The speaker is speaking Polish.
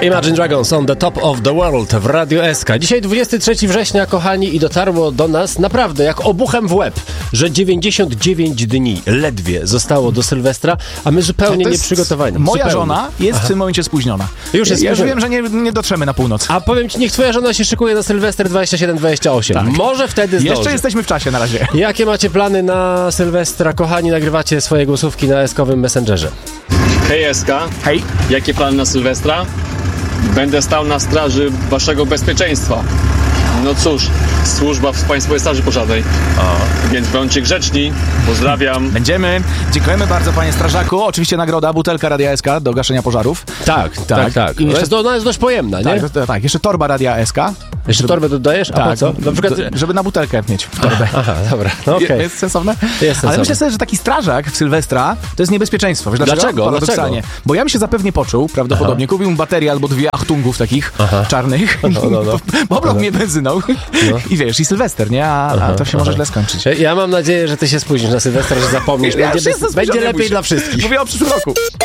Imagine Dragons on the top of the world w Radio SK. Dzisiaj 23 września, kochani, i dotarło do nas naprawdę jak obuchem w łeb, że 99 dni ledwie zostało do Sylwestra, a my zupełnie nieprzygotowani. Moja żona jest w tym momencie spóźniona. Już jest ja już spóźniona. wiem, że nie dotrzemy na północ. A powiem ci, niech twoja żona się szykuje na Sylwester 27-28. Tak. Może wtedy zdąży. Jeszcze jesteśmy w czasie na razie. Jakie macie plany na Sylwestra, kochani? Nagrywacie swoje głosówki na SK-owym Messengerze. Hej SK, Hej. jakie plany na Sylwestra? Będę stał na straży waszego bezpieczeństwa. No cóż, służba w Państwowej Straży Pożarnej. Więc bądźcie grzeczni. Pozdrawiam. Będziemy. Dziękujemy bardzo, panie strażaku. Oczywiście nagroda, butelka Radia SK do gaszenia pożarów. Tak. I Ona jest dość pojemna, nie? Tak, jeszcze torba Radia SK. Jeszcze torbę dodajesz? A po co? Na przykład... Żeby na butelkę mieć w torbę. Aha, dobra, no okej. Jest sensowne? Jest sensowne. Ale myślę sobie, że taki strażak w Sylwestra to jest niebezpieczeństwo. Wiesz Dlaczego? Paradoksalnie. Dlaczego? Bo ja bym się zapewnie poczuł, prawdopodobnie. Kupił baterię albo 2 Achtungów takich czarnych. No. Poblał mnie benzyną. I wiesz, i Sylwester, nie? A to się może źle skończyć. Ja mam nadzieję, że ty się spóźnisz na Sylwestra, że zapomnisz. Będzie lepiej dla wszystkich. Mówię o przyszłym roku.